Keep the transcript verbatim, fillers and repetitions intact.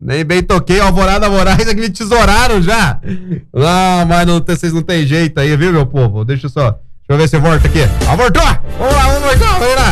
Nem bem toquei, Alvorada Moraes, aqui me tesouraram já. Não, mas não, vocês não tem jeito aí, viu, meu povo? Deixa eu só, deixa eu ver se volta aqui. Ah, voltou! Vamos lá, vamos voltar, vamos lá.